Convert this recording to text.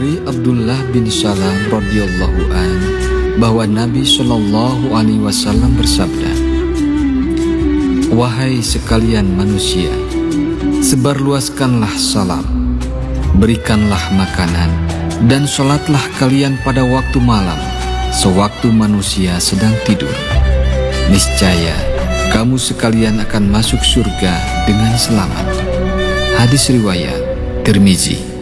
Dari Abdullah bin Salam radhiyallahu an bahwa Nabi Shallallahu alaihi wasallam bersabda, "Wahai sekalian manusia, sebarluaskanlah salam, berikanlah makanan, dan sholatlah kalian pada waktu malam, sewaktu manusia sedang tidur. Niscaya kamu sekalian akan masuk surga dengan selamat." Hadis riwayat Tirmizi.